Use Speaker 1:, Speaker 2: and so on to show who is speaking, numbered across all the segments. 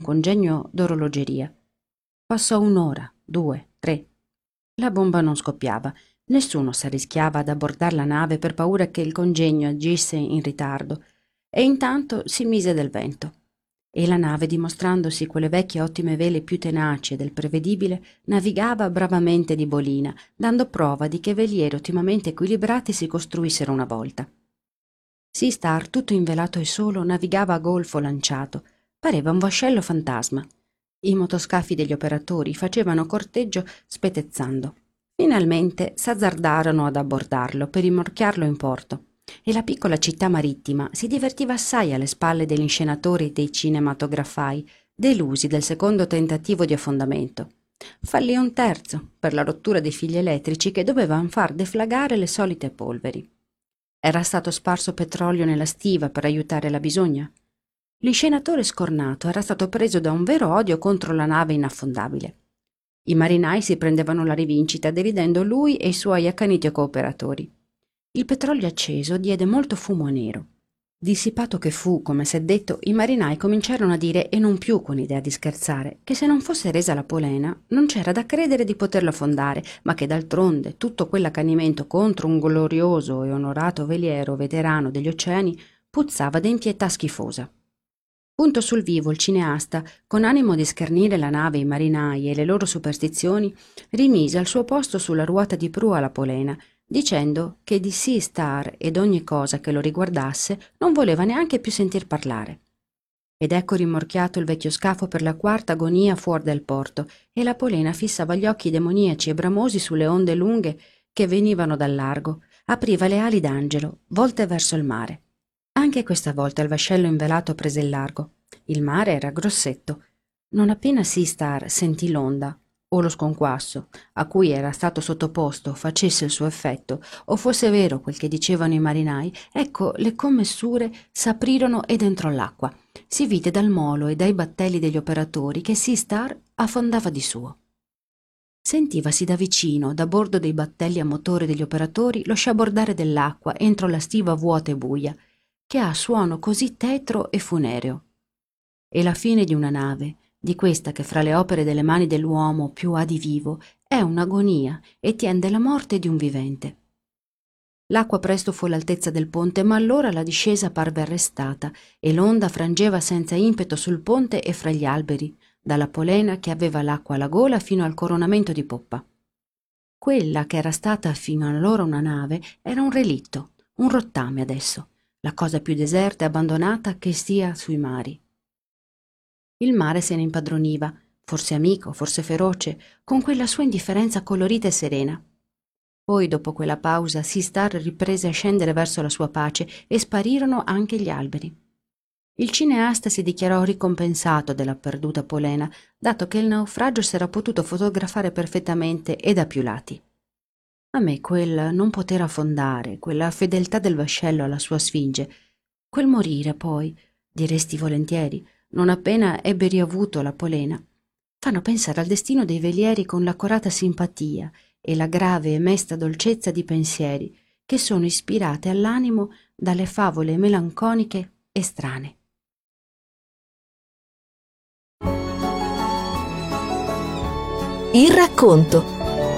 Speaker 1: congegno d'orologeria. Passò 1 ora, 2, 3. La bomba non scoppiava. Nessuno s'arrischiava ad abbordar la nave per paura che il congegno agisse in ritardo, e intanto si mise del vento. E la nave, dimostrandosi quelle vecchie ottime vele più tenaci del prevedibile, navigava bravamente di bolina, dando prova di che velieri ottimamente equilibrati si costruissero una volta. Sea Star, tutto invelato e solo, navigava a golfo lanciato. Pareva un vascello fantasma. I motoscafi degli operatori facevano corteggio spetezzando. Finalmente s'azzardarono ad abbordarlo per rimorchiarlo in porto, e la piccola città marittima si divertiva assai alle spalle degli inscenatori e dei cinematografai, delusi del secondo tentativo di affondamento. Fallì un terzo, per la rottura dei fili elettrici che dovevano far deflagrare le solite polveri. Era stato sparso petrolio nella stiva per aiutare la bisogna? L'inscenatore scornato era stato preso da un vero odio contro la nave inaffondabile. I marinai si prendevano la rivincita deridendo lui e i suoi accaniti cooperatori. Il petrolio acceso diede molto fumo nero. Dissipato che fu, come s'è detto, i marinai cominciarono a dire, e non più con idea di scherzare, che se non fosse resa la polena non c'era da credere di poterlo affondare, ma che d'altronde tutto quell'accanimento contro un glorioso e onorato veliero veterano degli oceani puzzava d'impietà schifosa. Punto sul vivo il cineasta, con animo di schernire la nave, i marinai e le loro superstizioni, rimise al suo posto sulla ruota di prua la polena, dicendo che di Sea Star ed ogni cosa che lo riguardasse non voleva neanche più sentir parlare. Ed ecco rimorchiato il vecchio scafo per la quarta agonia fuor del porto, e la polena fissava gli occhi demoniaci e bramosi sulle onde lunghe che venivano dal largo, apriva le ali d'angelo, volte verso il mare. Anche questa volta il vascello invelato prese il largo. Il mare era grossetto. Non appena Sea Star sentì l'onda, o lo sconquasso, a cui era stato sottoposto, facesse il suo effetto, o fosse vero quel che dicevano i marinai, ecco le commessure s'aprirono ed entrò l'acqua. Si vide dal molo e dai battelli degli operatori che Sea Star affondava di suo. Sentivasi da vicino, da bordo dei battelli a motore degli operatori, lo sciabordare dell'acqua entro la stiva vuota e buia, che ha suono così tetro e funereo. E la fine di una nave, di questa che fra le opere delle mani dell'uomo più ha di vivo, è un'agonia e tiende la morte di un vivente. L'acqua presto fu all'altezza del ponte, ma allora la discesa parve arrestata e l'onda frangeva senza impeto sul ponte e fra gli alberi, dalla polena che aveva l'acqua alla gola fino al coronamento di poppa. Quella che era stata fino allora una nave era un relitto, un rottame adesso, la cosa più deserta e abbandonata che stia sui mari. Il mare se ne impadroniva, forse amico, forse feroce, con quella sua indifferenza colorita e serena. Poi, dopo quella pausa, Sea Star riprese a scendere verso la sua pace e sparirono anche gli alberi. Il cineasta si dichiarò ricompensato della perduta polena, dato che il naufragio s'era potuto fotografare perfettamente e da più lati. A me quel non poter affondare, quella fedeltà del vascello alla sua sfinge, quel morire poi, diresti volentieri, non appena ebbe riavuto la polena, fanno pensare al destino dei velieri con l'accorata simpatia e la grave e mesta dolcezza di pensieri che sono ispirate all'animo dalle favole melanconiche e strane.
Speaker 2: Il racconto.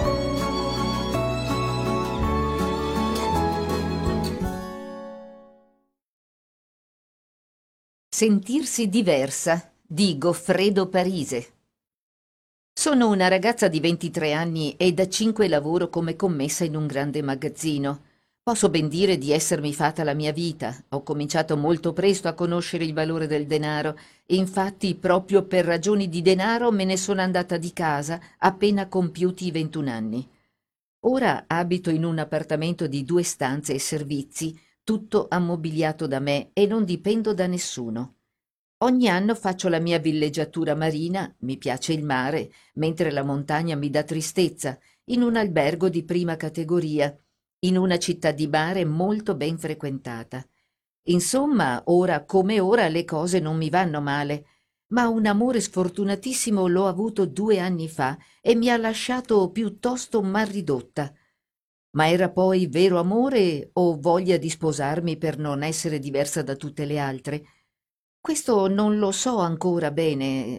Speaker 2: Sentirsi diversa di Goffredo Parise. Sono una ragazza di 23 anni e da 5 lavoro come commessa in un grande magazzino. Posso ben dire di essermi fatta la mia vita. Ho cominciato molto presto a conoscere il valore del denaro. Infatti, proprio per ragioni di denaro me ne sono andata di casa appena compiuti i 21 anni. Ora abito in un appartamento di 2 stanze e servizi, tutto ammobiliato da me e non dipendo da nessuno. Ogni anno faccio la mia villeggiatura marina, mi piace il mare, mentre la montagna mi dà tristezza, in un albergo di prima categoria, in una città di mare molto ben frequentata. Insomma, ora come ora le cose non mi vanno male, ma un amore sfortunatissimo l'ho avuto 2 anni fa e mi ha lasciato piuttosto mal ridotta. Ma era poi vero amore o voglia di sposarmi per non essere diversa da tutte le altre? Questo non lo so ancora bene,